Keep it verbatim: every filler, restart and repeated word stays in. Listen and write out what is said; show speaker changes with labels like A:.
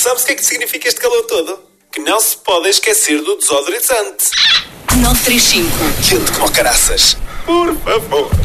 A: Sabes o que é que significa este calor todo? Que não se pode esquecer do desodorizante.
B: nove três cinco.
A: Quente como caraças. Por favor.